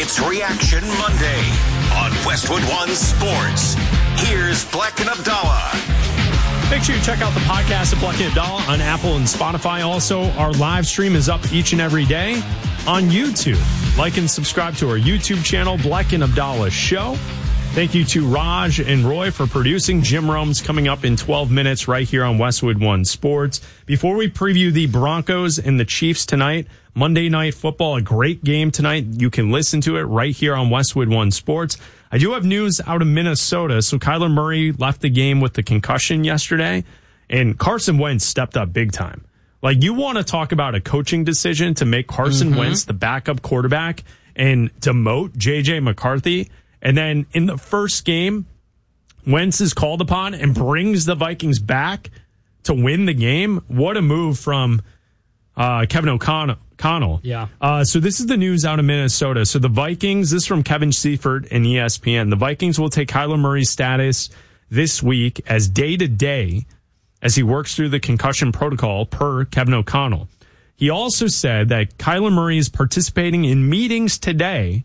It's Reaction Monday on Westwood One Sports. Here's Black and Abdallah. Make sure you check out the podcast of Black and Abdallah on Apple and Spotify. Also, our live stream is up each and every day on YouTube. Like and subscribe to our YouTube channel, Black and Abdallah Show. Thank you to Raj and Roy for producing. Jim Rome's coming up in 12 minutes right here on Westwood One Sports. Before we preview the Broncos and the Chiefs tonight, Monday Night Football, a great game tonight. You can listen to it right here on Westwood One Sports. I do have news out of Minnesota. So Kyler Murray left the game with the concussion yesterday, and Carson Wentz stepped up big time. Like, you want to talk about a coaching decision to make Carson Wentz the backup quarterback and demote J.J. McCarthy. And then in the first game, Wentz is called upon and brings the Vikings back to win the game. What a move from Kevin O'Connell. Yeah. So this is the news out of Minnesota. So the Vikings, this is from Kevin Seifert and ESPN. The Vikings will take Kyler Murray's status this week as day-to-day as he works through the concussion protocol, per Kevin O'Connell. He also said that Kyler Murray is participating in meetings today,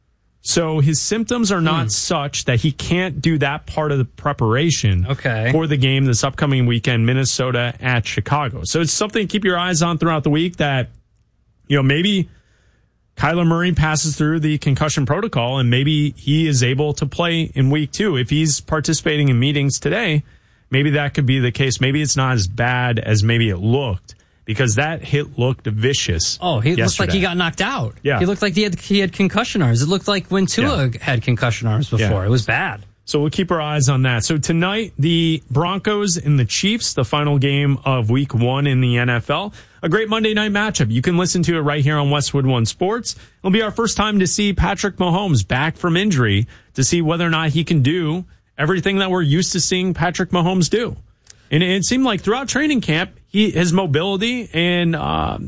so his symptoms are not such that he can't do that part of the preparation for the game this upcoming weekend, Minnesota at Chicago. So it's something to keep your eyes on throughout the week that, you know, maybe Kyler Murray passes through the concussion protocol and maybe he is able to play in week 2. If he's participating in meetings today, maybe that could be the case. Maybe it's not as bad as maybe it looked, because that hit looked vicious. Oh, he yesterday. looked like he got knocked out. Yeah. He looked like he had concussion arms. It looked like when Tua had concussion arms before. Yeah. It was bad. So we'll keep our eyes on that. So tonight, the Broncos and the Chiefs, the final game of week 1 in the NFL. A great Monday night matchup. You can listen to it right here on Westwood One Sports. It'll be our first time to see Patrick Mahomes back from injury, to see whether or not he can do everything that we're used to seeing Patrick Mahomes do. And it seemed like throughout training camp, his mobility and,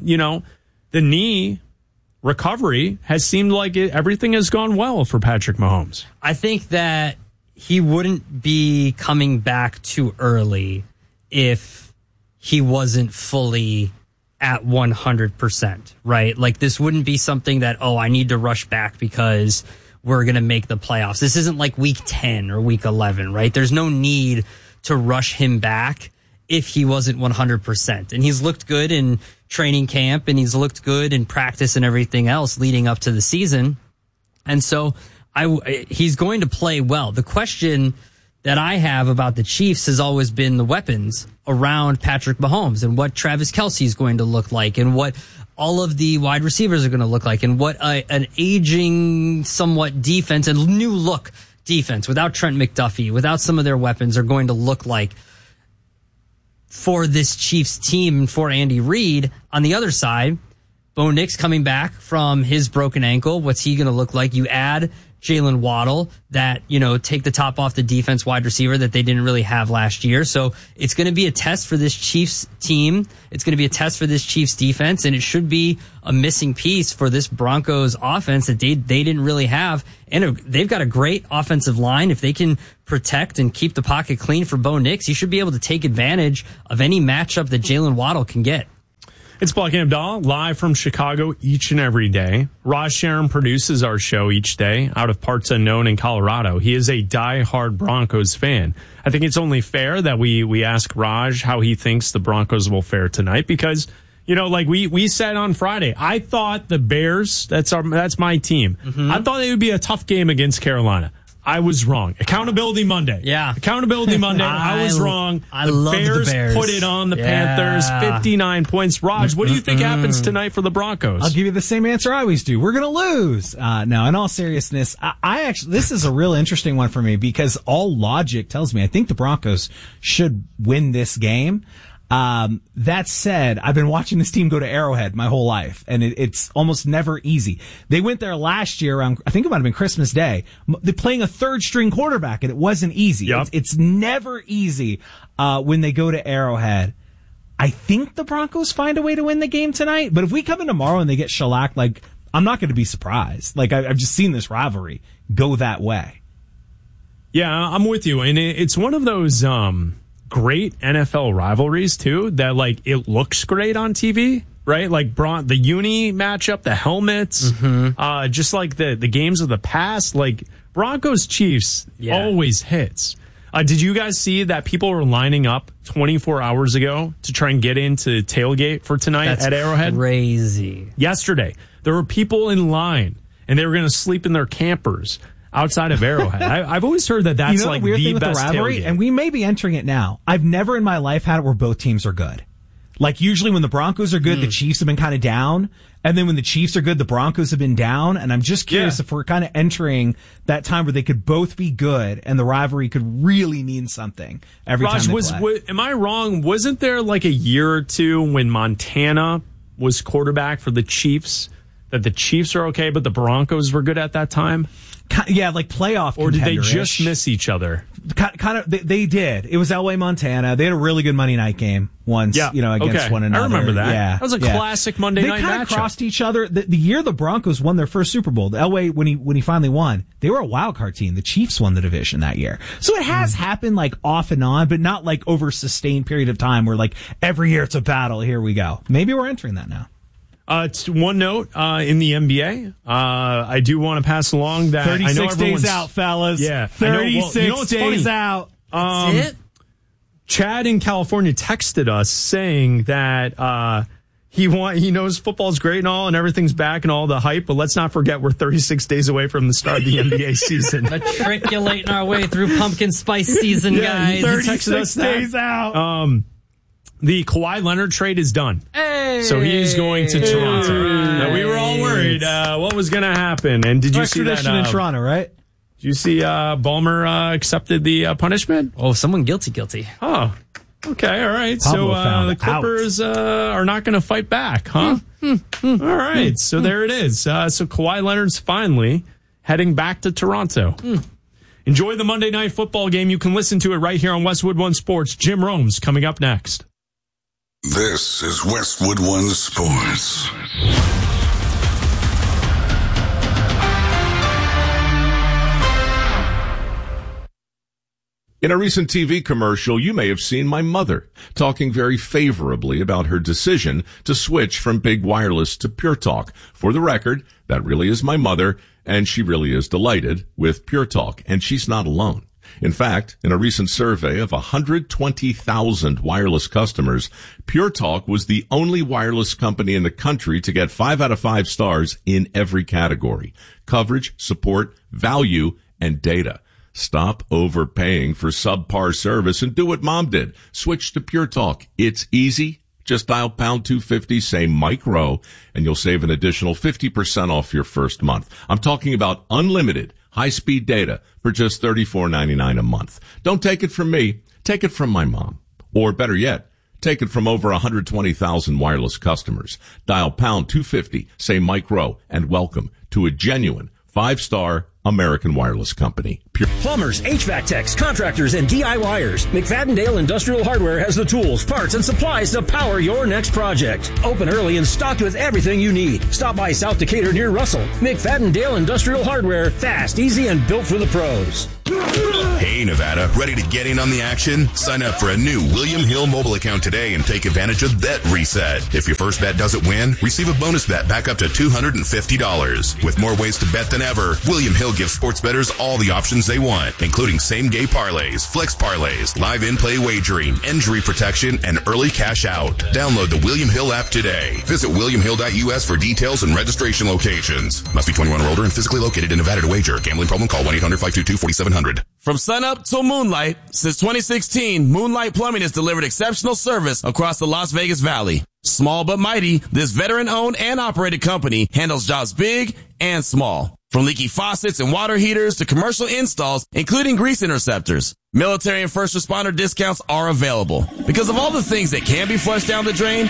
the knee recovery has seemed like everything has gone well for Patrick Mahomes. I think that he wouldn't be coming back too early if he wasn't fully at 100%, right? Like, this wouldn't be something that, I need to rush back because we're going to make the playoffs. This isn't like week 10 or week 11, right? There's no need to rush him back if he wasn't 100%. And he's looked good in training camp, and he's looked good in practice and everything else leading up to the season. And so he's going to play well. The question that I have about the Chiefs has always been the weapons around Patrick Mahomes and what Travis Kelce is going to look like and what all of the wide receivers are going to look like and what an aging, somewhat defense, a new look defense without Trent McDuffie, without some of their weapons, are going to look like for this Chiefs team and for Andy Reid. On the other side, Bo Nix coming back from his broken ankle. What's he going to look like? You add Jalen Waddle, that, take the top off the defense wide receiver that they didn't really have last year. So it's going to be a test for this Chiefs team. It's going to be a test for this Chiefs defense, and it should be a missing piece for this Broncos offense that they didn't really have. And they've got a great offensive line. If they can protect and keep the pocket clean for Bo Nix, he should be able to take advantage of any matchup that Jalen Waddle can get. It's Black and Abdallah, live from Chicago each and every day. Raj Sharon produces our show each day out of parts unknown in Colorado. He is a diehard Broncos fan. I think it's only fair that we ask Raj how he thinks the Broncos will fare tonight, because, like we said on Friday, I thought the Bears, that's my team. I thought it would be a tough game against Carolina. I was wrong. Accountability Monday. Yeah. Accountability Monday. I was wrong. I love the Bears. Put it on the Panthers. 59 points. Raj, what do you think happens tonight for the Broncos? I'll give you the same answer I always do. We're going to lose. No, in all seriousness, I actually, this is a real interesting one for me, because all logic tells me I think the Broncos should win this game. That said, I've been watching this team go to Arrowhead my whole life, and it's almost never easy. They went there last year around, I think it might have been Christmas Day. They're playing a third string quarterback, and it wasn't easy. Yep. It's never easy, when they go to Arrowhead. I think the Broncos find a way to win the game tonight, but if we come in tomorrow and they get shellacked, like, I'm not going to be surprised. Like, I've just seen this rivalry go that way. Yeah, I'm with you. And it's one of those, great NFL rivalries too, that like it looks great on TV. right? Like the uni matchup, the helmets, just like the games of the past, like Broncos Chiefs always hits. Did you guys see that people were lining up 24 hours ago to try and get into tailgate for tonight at Arrowhead? Crazy. Yesterday, there were people in line, and they were going to sleep in their campers outside of Arrowhead. I've always heard that's like the weird thing with best the rivalry, tailgate. and we may be entering it now. I've never in my life had it where both teams are good. Like usually when the Broncos are good, the Chiefs have been kind of down. And then when the Chiefs are good, the Broncos have been down. And I'm just curious if we're kind of entering that time where they could both be good and the rivalry could really mean something every time they play. Am I wrong? Wasn't there like a year or two when Montana was quarterback for the Chiefs that the Chiefs are okay, but the Broncos were good at that time? Yeah, like playoff Or did they just miss each other? Kind of, they did. It was LA, Montana. They had a really good Monday night game once, against one another. I remember that. Yeah, that was a classic Monday night matchup. They kind of crossed each other. The year the Broncos won their first Super Bowl, the LA, when he finally won, they were a wild card team. The Chiefs won the division that year. So it has happened like off and on, but not like over a sustained period of time where like every year it's a battle. Here we go. Maybe we're entering that now. It's one note in the NBA. I do want to pass along that 36 days out, fellas. Yeah, 36 days out. That's it? Chad in California texted us saying that he knows football's great and all, and everything's back and all the hype, but let's not forget we're 36 days away from the start of the NBA season. Matriculating our way through pumpkin spice season, guys. 36 days out. The Kawhi Leonard trade is done. Hey! So he is going to Toronto. Right. Now, we were all worried what was going to happen. And did you see that? In Toronto, right? Did you see Ballmer accepted the punishment? Oh, someone guilty. Oh, okay. All right. Pablo so the Clippers are not going to fight back, huh? All right. So there it is. So Kawhi Leonard's finally heading back to Toronto. Enjoy the Monday Night Football game. You can listen to it right here on Westwood One Sports. Jim Rome's coming up next. This is Westwood One Sports. In a recent TV commercial, you may have seen my mother talking very favorably about her decision to switch from Big Wireless to Pure Talk. For the record, that really is my mother, and she really is delighted with Pure Talk, and she's not alone. In fact, in a recent survey of 120,000 wireless customers, Pure Talk was the only wireless company in the country to get 5 out of 5 stars in every category: coverage, support, value, and data. Stop overpaying for subpar service and do what Mom did. Switch to Pure Talk. It's easy. Just dial pound 250, say Mike Rowe, and you'll save an additional 50% off your first month. I'm talking about unlimited high-speed data for just $34.99 a month. Don't take it from me. Take it from my mom. Or better yet, take it from over 120,000 wireless customers. Dial pound 250, say Mike Rowe, and welcome to a genuine 5-star American wireless company. Plumbers, HVAC techs, contractors, and DIYers. McFadden-Dale Industrial Hardware has the tools, parts, and supplies to power your next project. Open early and stocked with everything you need. Stop by South Decatur near Russell. McFadden-Dale Industrial Hardware. Fast, easy, and built for the pros. Hey, Nevada, ready to get in on the action? Sign up for a new William Hill mobile account today and take advantage of Bet Reset. If your first bet doesn't win, receive a bonus bet back up to $250. With more ways to bet than ever, William Hill gives sports bettors all the options they want, including same-game parlays, flex parlays, live in-play wagering, injury protection, and early cash out. Download the William Hill app today. Visit williamhill.us for details and registration locations. Must be 21 or older and physically located in Nevada to wager. Gambling problem? Call 1-800-522-4700. From sunup till moonlight, since 2016, Moonlight Plumbing has delivered exceptional service across the Las Vegas Valley. Small but mighty, this veteran-owned and operated company handles jobs big and small. From leaky faucets and water heaters to commercial installs, including grease interceptors. Military and first responder discounts are available. Because of all the things that can be flushed down the drain,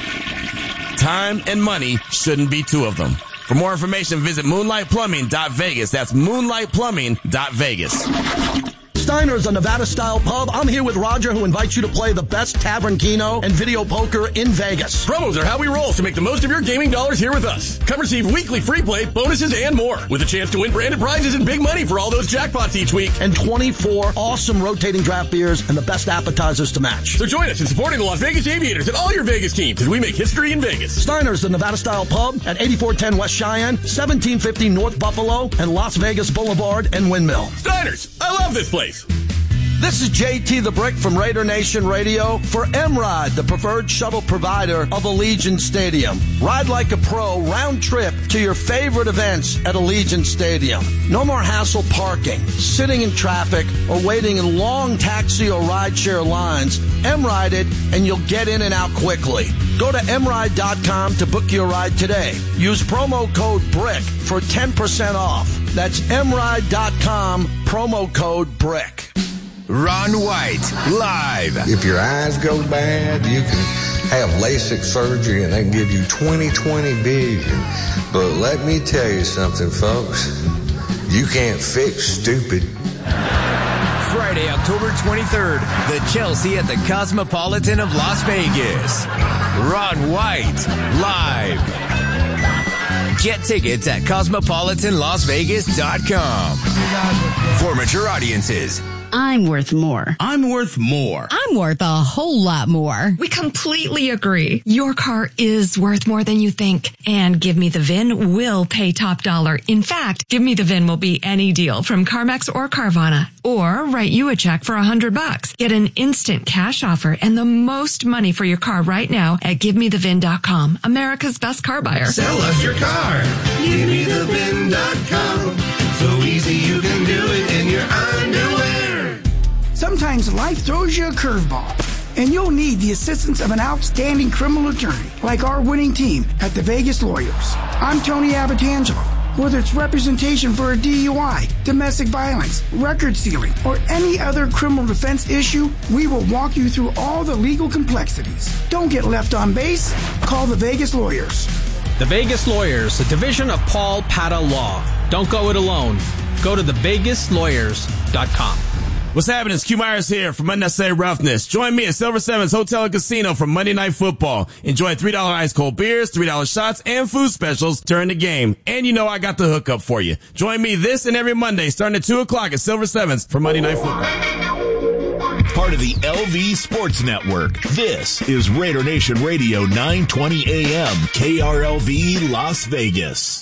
time and money shouldn't be two of them. For more information, visit moonlightplumbing.vegas. That's moonlightplumbing.vegas. Steiner's, a Nevada-style pub. I'm here with Roger, who invites you to play the best tavern keno and video poker in Vegas. Promos are how we roll, so make the most of your gaming dollars here with us. Come receive weekly free play, bonuses, and more, with a chance to win branded prizes and big money for all those jackpots each week. And 24 awesome rotating draft beers and the best appetizers to match. So join us in supporting the Las Vegas Aviators and all your Vegas teams as we make history in Vegas. Steiner's, the Nevada-style pub at 8410 West Cheyenne, 1750 North Buffalo, and Las Vegas Boulevard and Windmill. Steiner's, I love this place. This is JT the Brick from Raider Nation Radio for M-Ride, the preferred shuttle provider of Allegiant Stadium. Ride like a pro, round trip to your favorite events at Allegiant Stadium. No more hassle parking, sitting in traffic, or waiting in long taxi or rideshare lines. M-Ride it, and you'll get in and out quickly. Go to mride.com to book your ride today. Use promo code BRICK for 10% off. That's mride.com, promo code BRICK. Ron White, live. If your eyes go bad, you can have LASIK surgery and they can give you 20/20 vision. But let me tell you something, folks. You can't fix stupid. Friday, October 23rd, the Chelsea at the Cosmopolitan of Las Vegas. Ron White, live. Get tickets at cosmopolitanlasvegas.com. For mature audiences. I'm worth more. I'm worth more. I'm worth a whole lot more. We completely agree. Your car is worth more than you think. And Give Me the VIN will pay top dollar. In fact, Give Me the VIN will be any deal from CarMax or Carvana. Or write you a check for $100. Get an instant cash offer and the most money for your car right now at GiveMeTheVIN.com. America's best car buyer. Sell us your car. GiveMeTheVIN.com. So easy you can do it in your underwear. Sometimes life throws you a curveball, and you'll need the assistance of an outstanding criminal attorney like our winning team at the Vegas Lawyers. I'm Tony Abatangelo. Whether it's representation for a DUI, domestic violence, record sealing, or any other criminal defense issue, we will walk you through all the legal complexities. Don't get left on base. Call the Vegas Lawyers. The Vegas Lawyers, a division of Paul Pata Law. Don't go it alone. Go to thevegaslawyers.com. What's happening? It's Q Myers here from Unnecessary Roughness. Join me at Silver Sevens Hotel and Casino for Monday Night Football. Enjoy $3 ice cold beers, $3 shots, and food specials during the game. And you know I got the hookup for you. Join me this and every Monday starting at 2 o'clock at Silver Sevens for Monday Night Football. Part of the LV Sports Network. This is Raider Nation Radio 920 AM KRLV Las Vegas.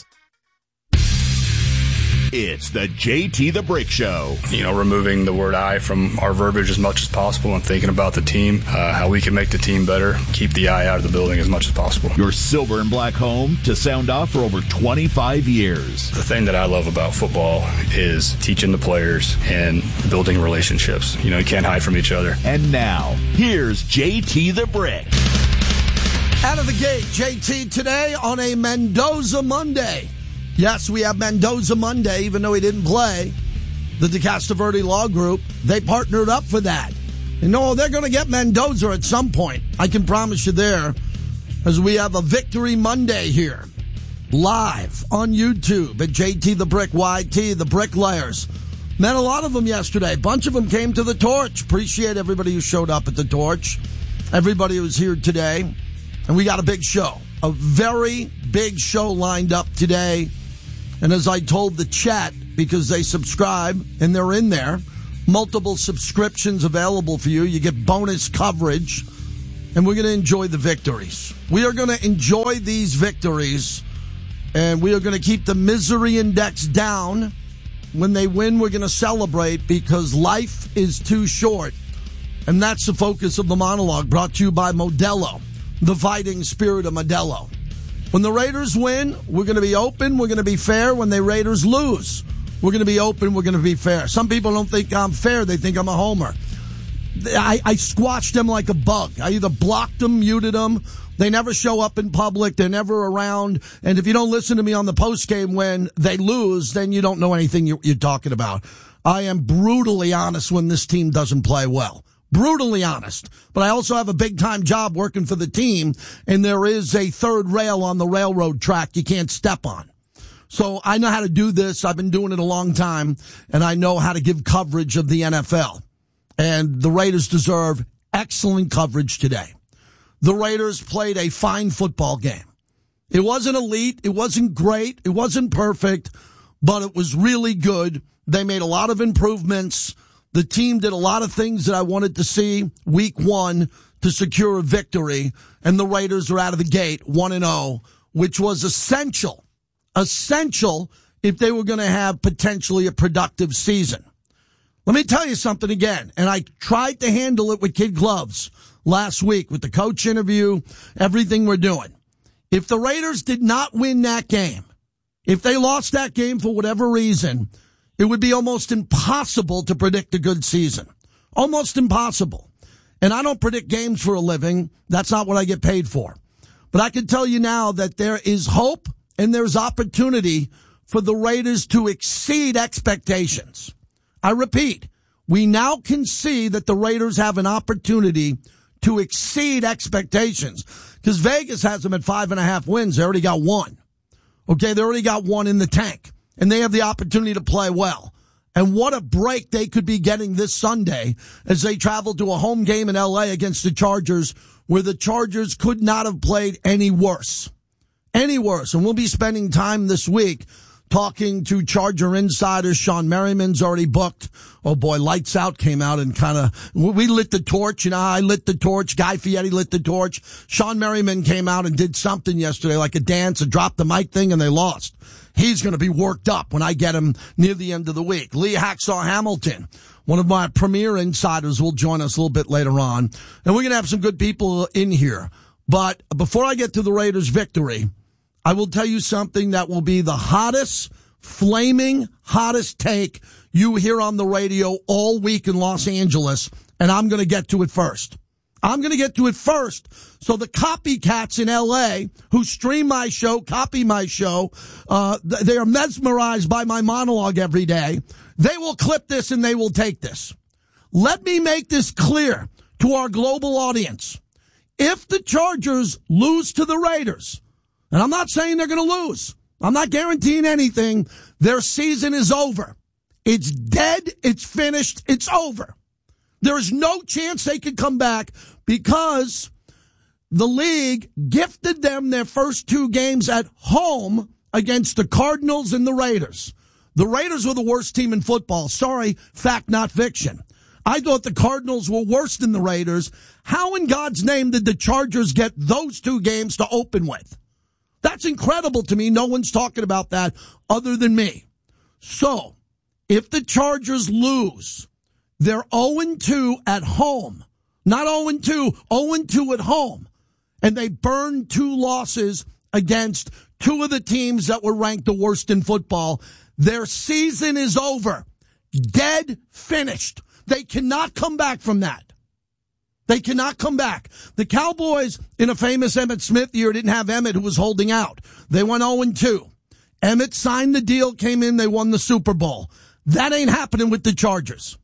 It's the JT the Brick Show. You know, removing the word I from our verbiage as much as possible and thinking about the team, how we can make the team better, keep the I out of the building as much as possible. Your silver and black home to sound off for over 25 years. The thing that I love about football is teaching the players and building relationships. You know, you can't hide from each other. And now, here's JT the Brick. Out of the gate, JT today on a Mendoza Monday. Yes, we have Mendoza Monday, even though he didn't play. The DeCastroverde Law Group, they partnered up for that. You know, they're going to get Mendoza at some point. I can promise you there, as we have a Victory Monday here, live on YouTube at JT the Brick YT, the Bricklayers. Met a lot of them yesterday. A bunch of them came to the Torch. Appreciate everybody who showed up at the Torch. Everybody who's here today. And we got a big show, a very big show lined up today. And as I told the chat, because they subscribe and they're in there, multiple subscriptions available for you. You get bonus coverage, and we're going to enjoy the victories. We are going to enjoy these victories, and we are going to keep the misery index down. When they win, we're going to celebrate because life is too short. And that's the focus of the monologue, brought to you by Modelo, the fighting spirit of Modelo. When the Raiders win, we're going to be open, we're going to be fair. When the Raiders lose, we're going to be open, we're going to be fair. Some people don't think I'm fair, they think I'm a homer. I squashed them like a bug. I either blocked them, muted them. They never show up in public, they're never around. And if you don't listen to me on the postgame when they lose, then you don't know anything you're talking about. I am brutally honest when this team doesn't play well. Brutally honest. But I also have a big-time job working for the team, and there is a third rail on the railroad track you can't step on. So I know how to do this. I've been doing it a long time, and I know how to give coverage of the NFL. And the Raiders deserve excellent coverage today. The Raiders played a fine football game. It wasn't elite. It wasn't great. It wasn't perfect, but it was really good. They made a lot of improvements. The team did a lot of things that I wanted to see week one to secure a victory, and the Raiders are out of the gate 1-0, which was essential if they were going to have potentially a productive season. Let me tell you something again, and I tried to handle it with kid gloves last week with the coach interview, everything we're doing. If the Raiders did not win that game, if they lost that game for whatever reason, it would be almost impossible to predict a good season. Almost impossible. And I don't predict games for a living. That's not what I get paid for. But I can tell you now that there is hope and there's opportunity for the Raiders to exceed expectations. I repeat, we now can see that the Raiders have an opportunity to exceed expectations because Vegas has them at 5.5 wins. They already got one. Okay, they already got one in the tank, and they have the opportunity to play well. And what a break they could be getting this Sunday as they travel to a home game in L.A. against the Chargers, where the Chargers could not have played any worse. Any worse. And we'll be spending time this week talking to Charger insiders. Sean Merriman's already booked. Oh, boy, Lights Out came out and we lit the torch. I lit the torch. Guy Fieri lit the torch. Sean Merriman came out and did something yesterday, like a dance, a drop the mic thing, and they lost. He's going to be worked up when I get him near the end of the week. Lee Hacksaw Hamilton, one of my premier insiders, will join us a little bit later on. And we're going to have some good people in here. But before I get to the Raiders' victory, I will tell you something that will be the hottest, flaming hottest take you hear on the radio all week in Los Angeles, and I'm going to get to it first. I'm going to get to it first. So the copycats in L.A. who stream my show, copy my show, they are mesmerized by my monologue every day. They will clip this and they will take this. Let me make this clear to our global audience. If the Chargers lose to the Raiders, and I'm not saying they're going to lose, I'm not guaranteeing anything, their season is over. It's dead. It's finished. It's over. There is no chance they could come back because the league gifted them their first two games at home against the Cardinals and the Raiders. The Raiders were the worst team in football. Sorry, fact, not fiction. I thought the Cardinals were worse than the Raiders. How in God's name did the Chargers get those two games to open with? That's incredible to me. No one's talking about that other than me. So, if the Chargers lose, they're 0-2 at home. Not 0-2, 0-2 at home. And they burned two losses against two of the teams that were ranked the worst in football. Their season is over. Dead, finished. They cannot come back from that. They cannot come back. The Cowboys, in a famous Emmitt Smith year, didn't have Emmitt, who was holding out. They went 0-2. Emmitt signed the deal, came in, they won the Super Bowl. That ain't happening with the Chargers.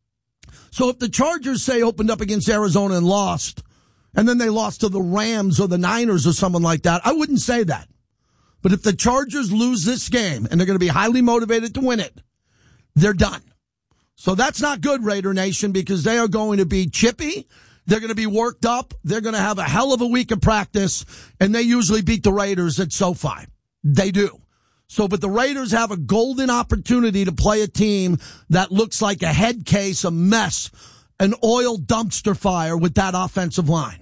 So if the Chargers, say, opened up against Arizona and lost, and then they lost to the Rams or the Niners or someone like that, I wouldn't say that. But if the Chargers lose this game, and they're going to be highly motivated to win it, they're done. So that's not good, Raider Nation, because they are going to be chippy. They're going to be worked up. They're going to have a hell of a week of practice, and they usually beat the Raiders at SoFi. They do. So, but the Raiders have a golden opportunity to play a team that looks like a head case, a mess, an oil dumpster fire with that offensive line.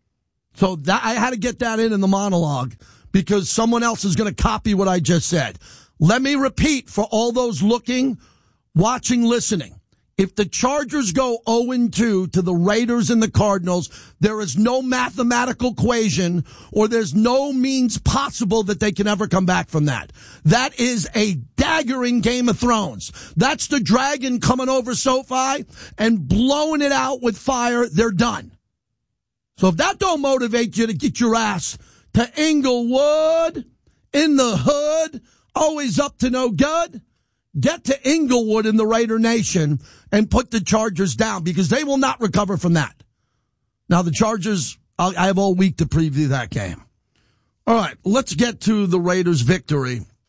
So that, I had to get that in the monologue because someone else is going to copy what I just said. Let me repeat for all those looking, watching, listening. If the Chargers go 0-2 to the Raiders and the Cardinals, there is no mathematical equation or there's no means possible that they can ever come back from that. That is a dagger in Game of Thrones. That's the dragon coming over SoFi and blowing it out with fire. They're done. So if that don't motivate you to get your ass to Inglewood, in the hood, always up to no good, get to Inglewood in the Raider Nation and put the Chargers down because they will not recover from that. Now, the Chargers, I have all week to preview that game. All right, let's get to the Raiders' victory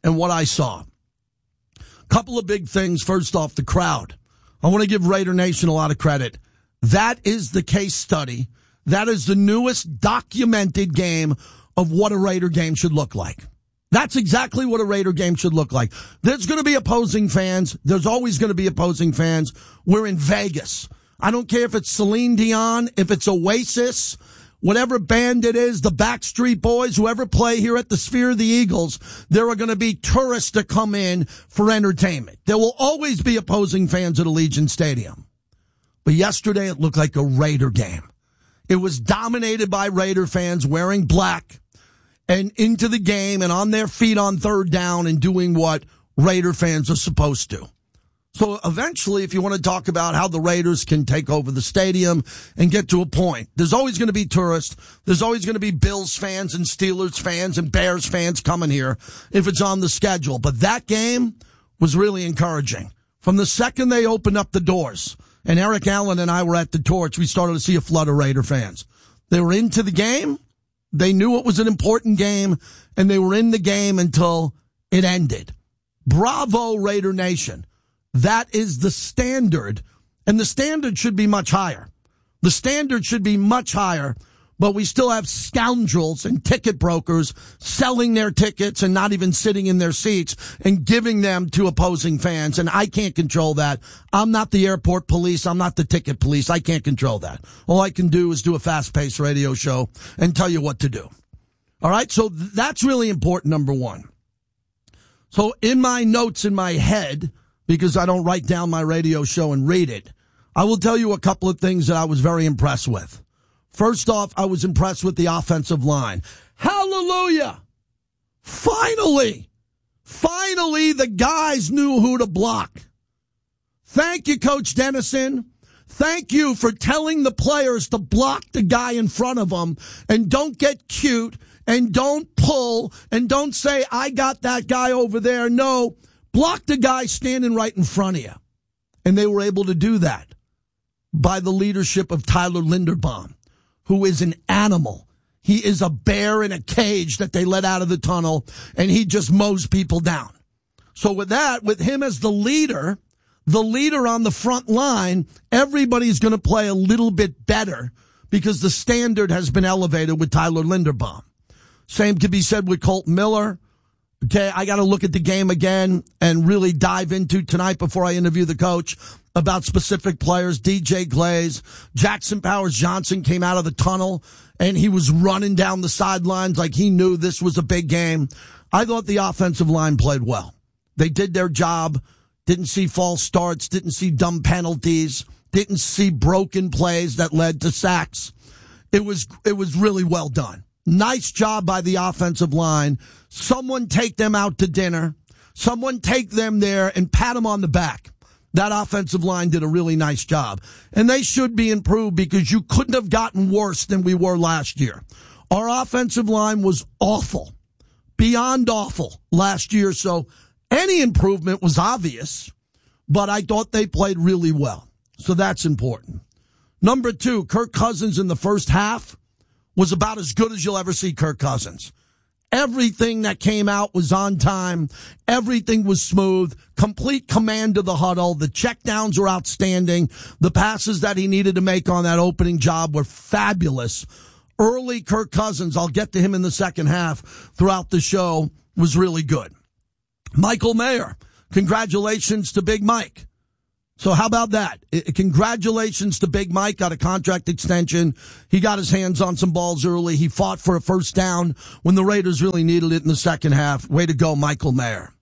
and what I saw. Couple of big things. First off, the crowd. I want to give Raider Nation a lot of credit. That is the case study. That is the newest documented game of what a Raider game should look like. That's exactly what a Raider game should look like. There's going to be opposing fans. There's always going to be opposing fans. We're in Vegas. I don't care if it's Celine Dion, if it's Oasis, whatever band it is, the Backstreet Boys, whoever play here at the Sphere of the Eagles, there are going to be tourists that come in for entertainment. There will always be opposing fans at Allegiant Stadium. But yesterday it looked like a Raider game. It was dominated by Raider fans wearing black and into the game and on their feet on third down and doing what Raider fans are supposed to. So eventually, if you want to talk about how the Raiders can take over the stadium and get to a point, there's always going to be tourists. There's always going to be Bills fans and Steelers fans and Bears fans coming here if it's on the schedule. But that game was really encouraging. From the second they opened up the doors, and Eric Allen and I were at the Torch, we started to see a flood of Raider fans. They were into the game. They knew it was an important game, and they were in the game until it ended. Bravo, Raider Nation. That is the standard, and the standard should be much higher. The standard should be much higher, but we still have scoundrels and ticket brokers selling their tickets and not even sitting in their seats and giving them to opposing fans, and I can't control that. I'm not the airport police. I'm not the ticket police. I can't control that. All I can do is do a fast-paced radio show and tell you what to do. All right, so that's really important, number one. So in my notes in my head, because I don't write down my radio show and read it, I will tell you a couple of things that I was very impressed with. First off, I was impressed with the offensive line. Hallelujah! Finally, the guys knew who to block. Thank you, Coach Dennison. Thank you for telling the players to block the guy in front of them and don't get cute and don't pull and don't say, I got that guy over there. No, block the guy standing right in front of you. And they were able to do that by the leadership of Tyler Linderbaum, who is an animal. He is a bear in a cage that they let out of the tunnel, and he just mows people down. So with that, with him as the leader on the front line, everybody's going to play a little bit better because the standard has been elevated with Tyler Linderbaum. Same could be said with Colt Miller. Okay, I got to look at the game again and really dive into tonight before I interview the coach about specific players. DJ Glaze, Jackson Powers Johnson came out of the tunnel and he was running down the sidelines like he knew this was a big game. I thought the offensive line played well. They did their job. Didn't see false starts. Didn't see dumb penalties. Didn't see broken plays that led to sacks. It was really well done. Nice job by the offensive line. Someone take them out to dinner. Someone take them there and pat them on the back. That offensive line did a really nice job. And they should be improved because you couldn't have gotten worse than we were last year. Our offensive line was awful, beyond awful last year. So any improvement was obvious, but I thought they played really well. So that's important. Number two, Kirk Cousins in the first half was about as good as you'll ever see Kirk Cousins. Everything that came out was on time. Everything was smooth. Complete command of the huddle. The checkdowns were outstanding. The passes that he needed to make on that opening job were fabulous. Early Kirk Cousins, I'll get to him in the second half throughout the show, was really good. Michael Mayer, congratulations to Big Mike. So how about that? Congratulations to Big Mike, got a contract extension. He got his hands on some balls early. He fought for a first down when the Raiders really needed it in the second half. Way to go, Michael Mayer.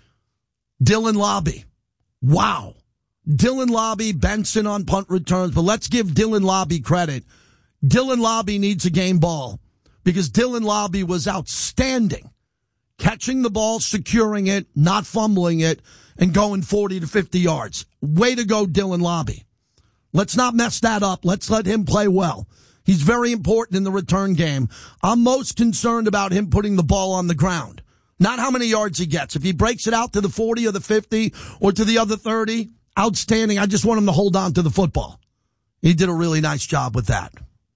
Dylan Lobby. Wow. Dylan Lobby, Benson on punt returns, but let's give Dylan Lobby credit. Dylan Lobby needs a game ball because Dylan Lobby was outstanding. Catching the ball, securing it, not fumbling it, and going 40 to 50 yards. Way to go, Dylan Lobby. Let's not mess that up. Let's let him play well. He's very important in the return game. I'm most concerned about him putting the ball on the ground. Not how many yards he gets. If he breaks it out to the 40 or the 50 or to the other 30, outstanding. I just want him to hold on to the football. He did a really nice job with that.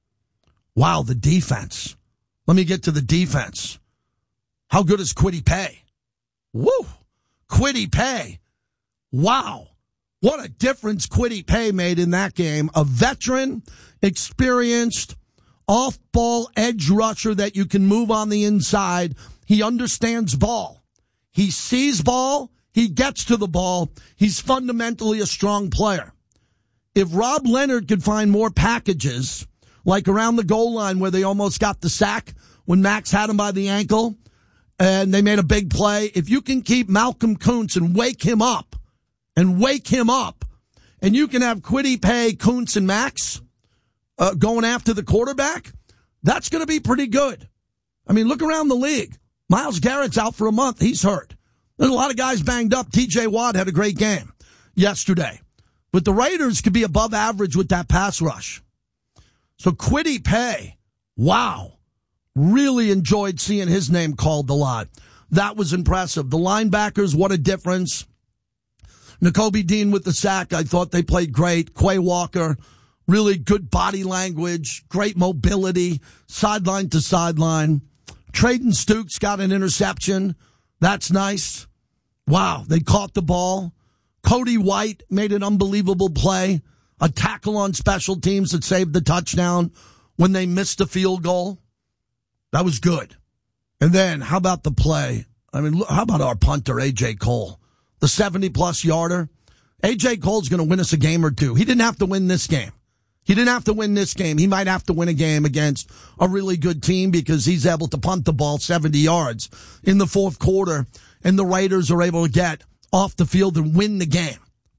Wow, the defense. Let me get to the defense. How good is Kwity Paye? Woo! Kwity Paye. Wow. What a difference Kwity Paye made in that game. A veteran, experienced, off-ball edge rusher that you can move on the inside. He understands ball. He sees ball. He gets to the ball. He's fundamentally a strong player. If Rob Leonard could find more packages, like around the goal line where they almost got the sack when Max had him by the ankle and they made a big play, if you can keep Malcolm Kuntz and wake him up, and you can have Kwity Paye, Kuntz, and Max going after the quarterback, that's going to be pretty good. I mean, look around the league. Myles Garrett's out for a month. He's hurt. There's a lot of guys banged up. TJ Watt had a great game yesterday. But the Raiders could be above average with that pass rush. So Kwity Paye, wow, really enjoyed seeing his name called a lot. That was impressive. The linebackers, what a difference. Nakobe Dean with the sack. I thought they played great. Quay Walker, really good body language, great mobility, sideline to sideline. Trayden Stukes got an interception. That's nice. Wow, they caught the ball. Cody White made an unbelievable play. A tackle on special teams that saved the touchdown when they missed a field goal. That was good. And then, how about the play? I mean, how about our punter, A.J. Cole? The 70-plus yarder. A.J. Cole's going to win us a game or two. He didn't have to win this game. He might have to win a game against a really good team because he's able to punt the ball 70 yards in the fourth quarter, and the Raiders are able to get off the field and win the game.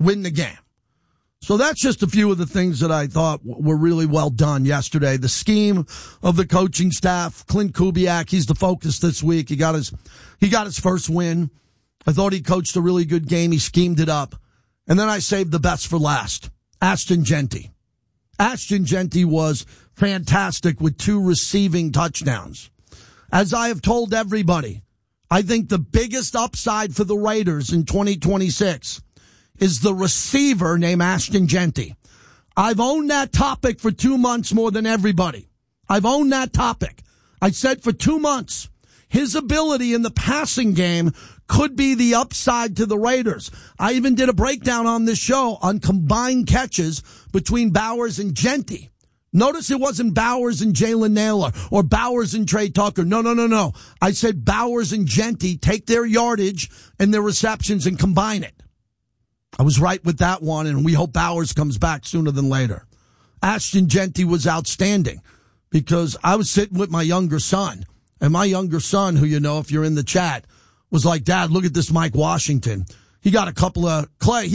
So that's just a few of the things that I thought were really well done yesterday. The scheme of the coaching staff, Clint Kubiak, he's the focus this week. He got his first win. I thought he coached a really good game. He schemed it up. And then I saved the best for last. Ashton Jeanty. Ashton Jeanty was fantastic with 2 receiving touchdowns. As I have told everybody, I think the biggest upside for the Raiders in 2026 is the receiver named Ashton Jeanty. I've owned that topic for 2 months more than everybody. I've owned that topic. I said for 2 months, his ability in the passing game could be the upside to the Raiders. I even did a breakdown on this show on combined catches between Bowers and Jeanty. Notice it wasn't Bowers and Jalen Nailor or Bowers and Trey Tucker. No. I said Bowers and Jeanty take their yardage and their receptions and combine it. I was right with that one, and we hope Bowers comes back sooner than later. Ashton Jeanty was outstanding because I was sitting with my younger son, and my younger son, who you know if you're in the chat, was like, Dad, look at this Mike Washington. He got a couple of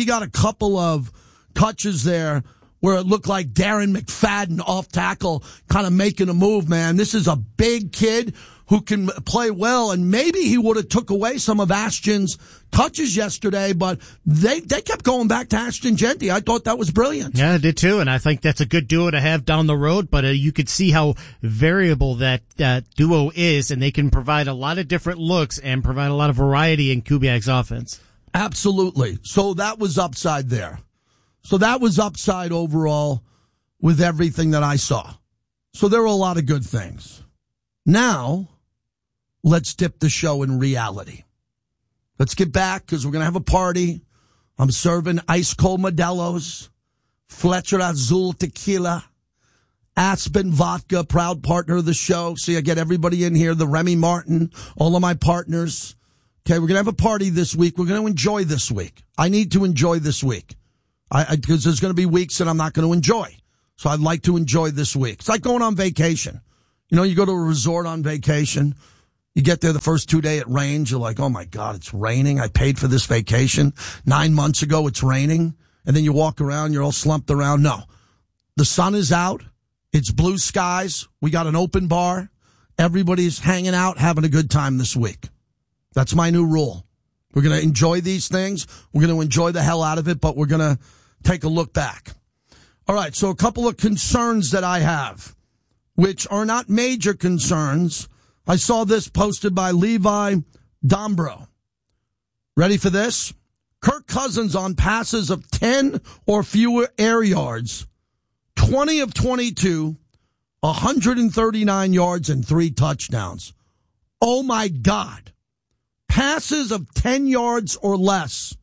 touches there where it looked like Darren McFadden off tackle kind of making a move, man. This is a big kid who can play well, and maybe he would have took away some of Ashton's touches yesterday, but they kept going back to Ashton Jeanty. I thought that was brilliant. Yeah, I did too, and I think that's a good duo to have down the road, but you could see how variable that duo is, and they can provide a lot of different looks and provide a lot of variety in Kubiak's offense. Absolutely. So that was upside there. So that was upside overall with everything that I saw. So there were a lot of good things. Now, let's dip the show in reality. Let's get back because we're going to have a party. I'm serving ice cold Modelo's, Fletcher Azul tequila, Aspen vodka, proud partner of the show. See, I get everybody in here, the Remy Martin, all of my partners. Okay, we're going to have a party this week. We're going to enjoy this week. I need to enjoy this week because there's going to be weeks that I'm not going to enjoy. So I'd like to enjoy this week. It's like going on vacation. You know, you go to a resort on vacation. You get there the first 2 days, it rains. You're like, oh, my God, it's raining. I paid for this vacation. 9 months ago, it's raining. And then you walk around, you're all slumped around. No, the sun is out. It's blue skies. We got an open bar. Everybody's hanging out, having a good time this week. That's my new rule. We're going to enjoy these things. We're going to enjoy the hell out of it, but we're going to take a look back. All right, so a couple of concerns that I have, which are not major concerns. I saw this posted by Levi Dombro. Ready for this? Kirk Cousins on passes of 10 or fewer air yards, 20 of 22, 139 yards and 3 touchdowns. Oh, my God. passes of 10 yards or less.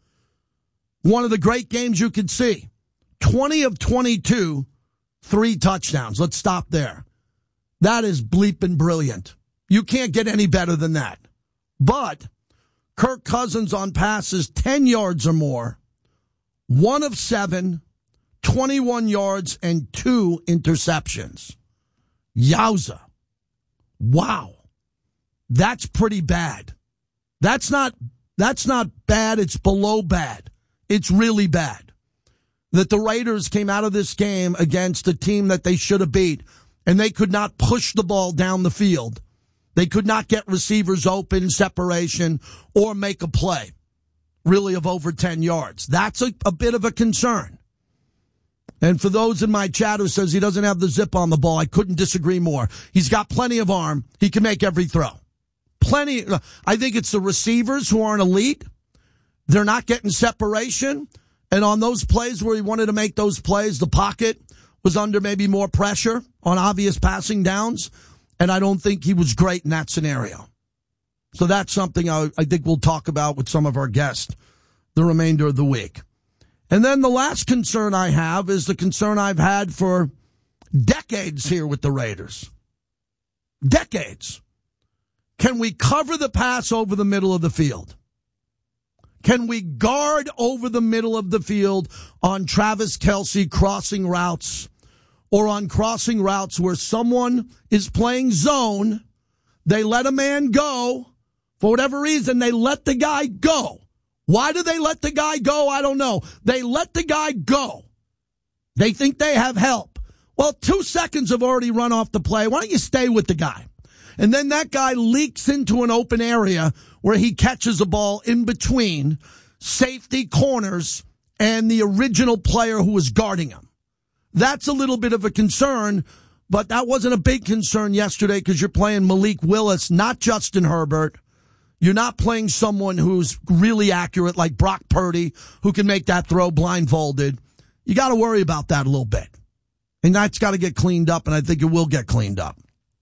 One of the great games you could see. 20 of 22, 3 touchdowns. Let's stop there. That is bleeping brilliant. You can't get any better than that. But Kirk Cousins on passes 10 yards or more, 1 of 7, 21 yards, and 2 interceptions. Yowza. Wow. That's pretty bad. That's not bad. It's below bad. It's really bad that the Raiders came out of this game against a team that they should have beat, and they could not push the ball down the field. They could not get receivers open, separation, or make a play, really, of over 10 yards. That's a bit of a concern. And for those in my chat who says he doesn't have the zip on the ball, I couldn't disagree more. He's got plenty of arm. He can make every throw. Plenty. I think it's the receivers who aren't elite. They're not getting separation. And on those plays where he wanted to make those plays, the pocket was under maybe more pressure on obvious passing downs. And I don't think he was great in that scenario. So that's something I think we'll talk about with some of our guests the remainder of the week. And then the last concern I have is the concern I've had for decades here with the Raiders. Decades. Can we cover the pass over the middle of the field? Can we guard over the middle of the field on Travis Kelce crossing routes or on crossing routes where someone is playing zone? They let a man go. For whatever reason, they let the guy go. Why do they let the guy go? I don't know. They let the guy go. They think they have help. Well, 2 seconds have already run off the play. Why don't you stay with the guy? And then that guy leaks into an open area where he catches a ball in between safety corners and the original player who was guarding him. That's a little bit of a concern, but that wasn't a big concern yesterday because you're playing Malik Willis, not Justin Herbert. You're not playing someone who's really accurate like Brock Purdy, who can make that throw blindfolded. You got to worry about that a little bit. And that's got to get cleaned up, and I think it will get cleaned up.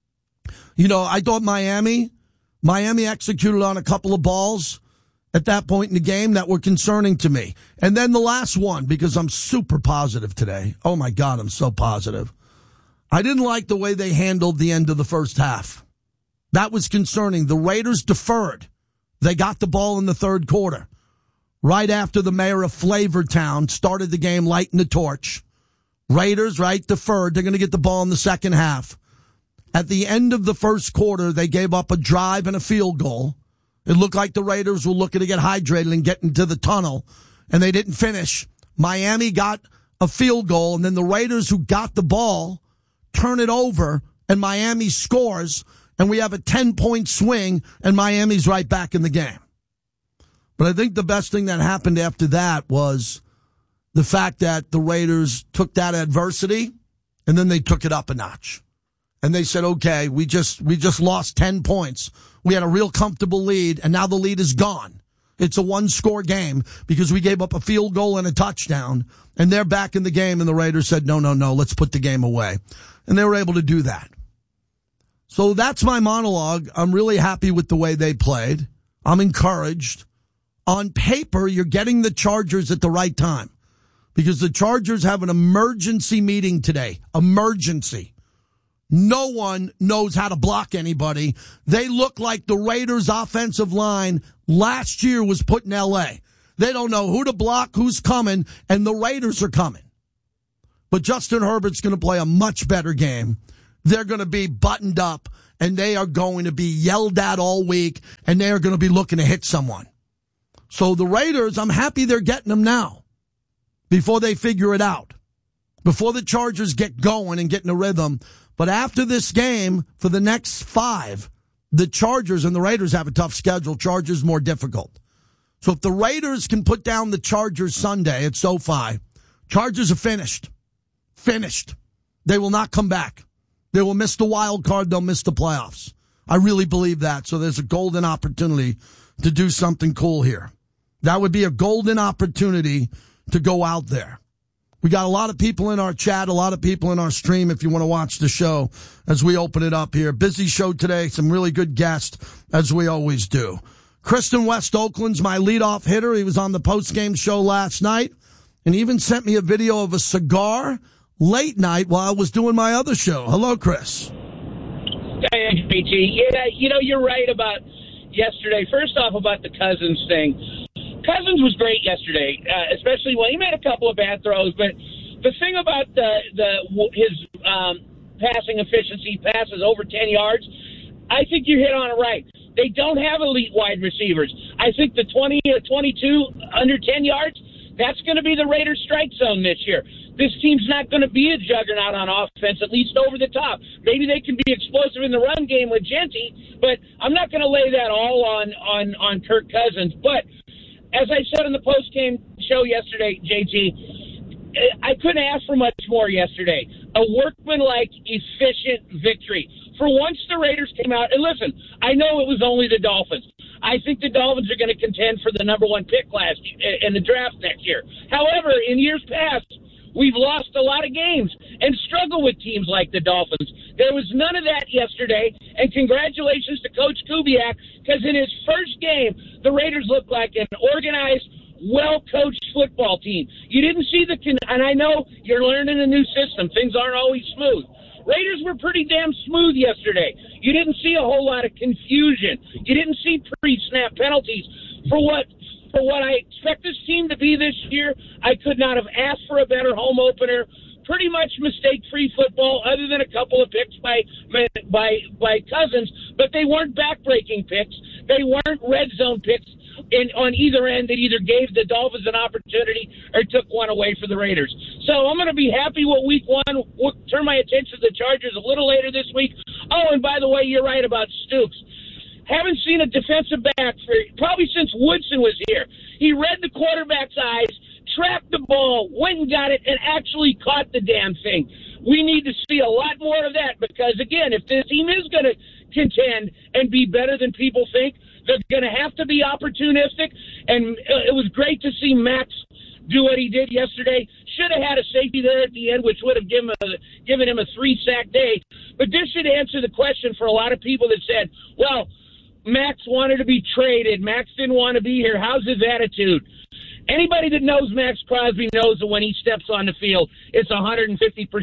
You know, I thought Miami executed on a couple of balls at that point in the game that were concerning to me. And then the last one, because I'm super positive today. Oh, my God, I'm so positive. I didn't like the way they handled the end of the first half. That was concerning. The Raiders deferred. They got the ball in the third quarter. Right after the mayor of Flavortown started the game lighting the torch. Raiders, right, deferred. They're going to get the ball in the second half. At the end of the first quarter, they gave up a drive and a field goal. It looked like the Raiders were looking to get hydrated and get into the tunnel, and they didn't finish. Miami got a field goal, and then the Raiders who got the ball turn it over, and Miami scores, and we have a 10-point swing, and Miami's right back in the game. But I think the best thing that happened after that was the fact that the Raiders took that adversity, and then they took it up a notch. And they said, okay, we just lost 10 points. We had a real comfortable lead, and now the lead is gone. It's a one-score game because we gave up a field goal and a touchdown, and they're back in the game, and the Raiders said, no, let's put the game away. And they were able to do that. So that's my monologue. I'm really happy with the way they played. I'm encouraged. On paper, you're getting the Chargers at the right time because the Chargers have an emergency meeting today. Emergency. No one knows how to block anybody. They look like the Raiders' offensive line last year was put in L.A. They don't know who to block, who's coming, and the Raiders are coming. But Justin Herbert's going to play a much better game. They're going to be buttoned up, and they are going to be yelled at all week, and they are going to be looking to hit someone. So the Raiders, I'm happy they're getting them now before they figure it out, before the Chargers get going and get in a rhythm. But after this game, for the next 5, the Chargers and the Raiders have a tough schedule. Chargers more difficult. So if the Raiders can put down the Chargers Sunday at SoFi, Chargers are finished. Finished. They will not come back. They will miss the wild card. They'll miss the playoffs. I really believe that. So there's a golden opportunity to do something cool here. That would be a golden opportunity to go out there. We got a lot of people in our chat, a lot of people in our stream if you want to watch the show as we open it up here. Busy show today, some really good guests as we always do. Kristen West Oakland's my leadoff hitter. He was on the postgame show last night and even sent me a video of a cigar late night while I was doing my other show. Hello, Chris. Hey, BG. Yeah, you're right about yesterday. First off, about the Cousins thing. Cousins was great yesterday, especially when he made a couple of bad throws. But the thing about his passing efficiency, passes over 10 yards, I think you hit on it right. They don't have elite wide receivers. I think the 20 or 22 under 10 yards, that's going to be the Raiders' strike zone this year. This team's not going to be a juggernaut on offense, at least over the top. Maybe they can be explosive in the run game with Genty, but I'm not going to lay that all on Kirk Cousins. But as I said in the post-game show yesterday, JT, I couldn't ask for much more yesterday. A workmanlike, efficient victory. For once, the Raiders came out, and listen, I know it was only the Dolphins. I think the Dolphins are going to contend for the number one pick in the draft next year. However, in years past, we've lost a lot of games and struggled with teams like the Dolphins. There was none of that yesterday, and congratulations to Coach Kubiak, because in his first game, the Raiders looked like an organized, well-coached football team. You didn't see and I know you're learning a new system. Things aren't always smooth. Raiders were pretty damn smooth yesterday. You didn't see a whole lot of confusion. You didn't see pre-snap penalties. For what I expect this team to be this year, I could not have asked for a better home opener. Pretty much mistake-free football, other than a couple of picks by Cousins, but they weren't back-breaking picks. They weren't red zone picks on either end that either gave the Dolphins an opportunity or took one away for the Raiders. So I'm going to be happy with week one. We'll turn my attention to the Chargers a little later this week. Oh, and by the way, you're right about Stoops. Haven't seen a defensive back probably since Woodson was here. He read the quarterback's eyes, trapped the ball, went and got it, and actually caught the damn thing. We need to see a lot more of that because, again, if this team is going to contend and be better than people think, they're going to have to be opportunistic. And it was great to see Max do what he did yesterday. Should have had a safety there at the end, which would have given him a 3-sack day. But this should answer the question for a lot of people that said, well, Max wanted to be traded. Max didn't want to be here. How's his attitude? Anybody that knows Max Crosby knows that when he steps on the field, it's 150%.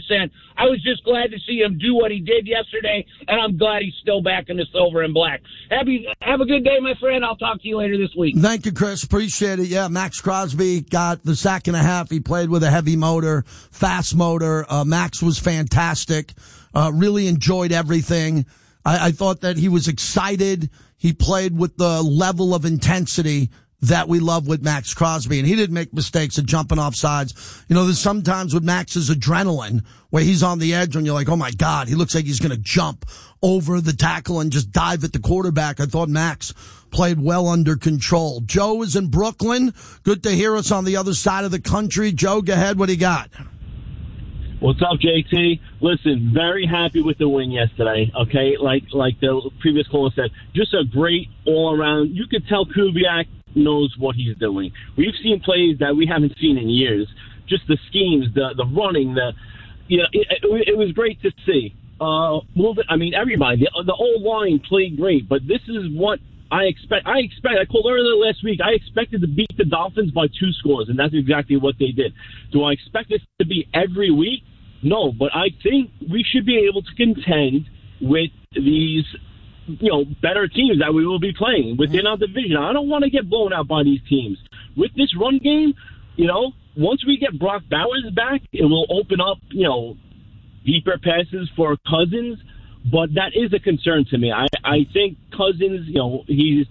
I was just glad to see him do what he did yesterday, and I'm glad he's still back in the silver and black. Have a good day, my friend. I'll talk to you later this week. Thank you, Chris. Appreciate it. Yeah, Max Crosby got the sack and a half. He played with a heavy motor, fast motor. Max was fantastic. Really enjoyed everything. I thought that he was excited. He played with the level of intensity that we love with Max Crosby, and he didn't make mistakes of jumping off sides. You know, there's sometimes with Max's adrenaline where he's on the edge and you're like, oh my God, he looks like he's going to jump over the tackle and just dive at the quarterback. I thought Max played well under control. Joe is in Brooklyn. Good to hear us on the other side of the country. Joe, go ahead. What do you got? What's up, JT? Listen, very happy with the win yesterday, okay? Like the previous caller said, just a great all-around. You could tell Kubiak knows what he's doing. We've seen plays that we haven't seen in years. Just the schemes, the running, it was great to see. Everybody, the whole line played great, but this is what I expect. I called earlier last week, I expected to beat the Dolphins by 2 scores, and that's exactly what they did. Do I expect this to be every week? No, but I think we should be able to contend with these better teams that we will be playing within our division. I don't want to get blown out by these teams. With this run game, once we get Brock Bowers back, it will open up, deeper passes for Cousins, but that is a concern to me. I think Cousins, he's